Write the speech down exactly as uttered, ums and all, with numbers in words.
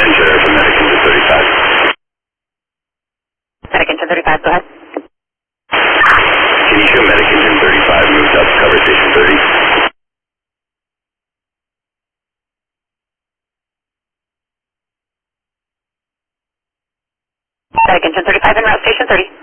enter from Medic Engine thirty-five. Medic Engine thirty-five, go ahead. Can you show Medic Engine thirty-five moved up to cover Station thirty? Medic Engine thirty-five en route, Station thirty.